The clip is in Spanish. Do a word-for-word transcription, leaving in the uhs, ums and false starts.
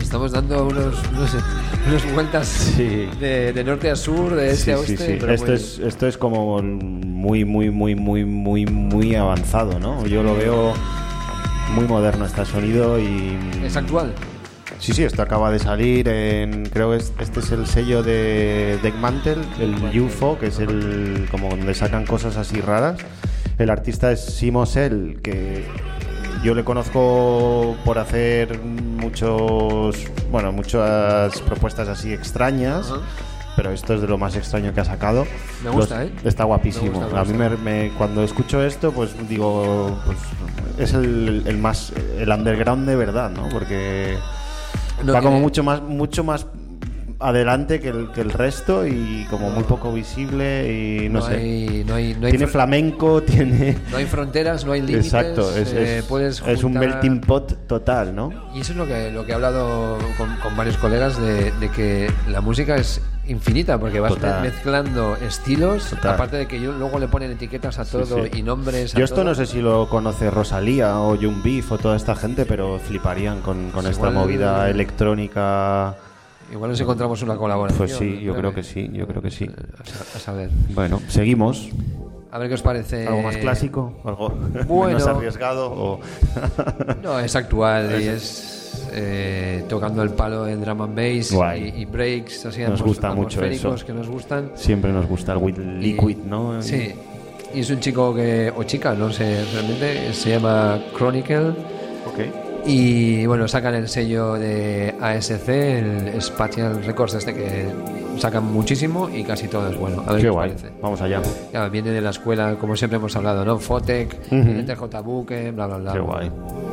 estamos dando unos, unos unas vueltas sí. de, de norte a sur, de este sí, a oeste. Sí, sí. Pero esto, muy... es, esto es como muy, muy, muy, muy, muy, muy avanzado, ¿no? Yo lo veo muy moderno este sonido y... ¿Es actual? Sí, sí, esto acaba de salir en... Creo que este es el sello de Deckmantel, el U F O, que es el... como donde sacan cosas así raras. El artista es Simo Sel, que yo le conozco por hacer muchos... Bueno, muchas propuestas así extrañas. Uh-huh. Pero esto es de lo más extraño que ha sacado. Me gusta, Los, ¿eh? Está guapísimo. Me gusta, me a mí me, me, cuando escucho esto, pues digo... Pues, es el, el más... el underground de verdad, ¿no? Porque... No va tiene... como mucho más mucho más adelante que el, que el resto y como no. muy poco visible y no, no sé hay, no hay, no hay tiene fr- flamenco, tiene no hay fronteras, no hay límites. Exacto, es, eh, es, puedes es un melting pot total, ¿no? Y eso es lo que lo que he hablado con, con varios colegas de, de que la música es infinita porque vas total. mezclando estilos, total. Aparte de que yo, luego le ponen etiquetas a todo sí, sí. y nombres a yo esto todo. No sé si lo conoce Rosalía o Young Beef o toda esta gente, pero fliparían con, con esta igual, movida electrónica. Igual nos encontramos una colaboración. Pues sí, yo creo que sí, yo creo que sí. A saber. Bueno, seguimos. A ver qué os parece. ¿Algo más clásico? ¿Algo bueno, menos arriesgado? O... no, es actual es... y es eh, tocando el palo en drum and bass y, y breaks así nos gusta mucho eso. Que nos gustan. Siempre nos gusta el with liquid, y, ¿no? Sí. Y es un chico que o chica, no sé realmente, se llama Chronicle. Okay. Y bueno, sacan el sello de A S C, el Spatial Records este que sacan muchísimo y casi todo es bueno. A ver qué qué guay. os parece. Vamos allá. Ya, viene de la escuela, como siempre hemos hablado, ¿no? Fotec, uh-huh. T J Buque, bla bla bla. Qué guay.